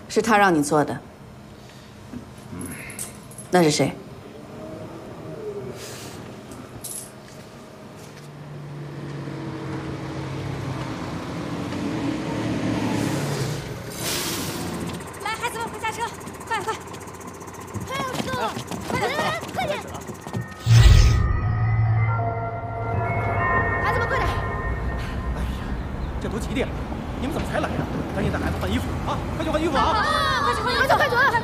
是他让你做的。那是谁？ 来，孩子们，快下车，快快！快要知道了，快点，快点！孩子们，快点！ 哎呀，这都几点了？你们怎么才来呀？赶紧带孩子换衣服啊！快去换衣服啊！ 快去换衣服，快走！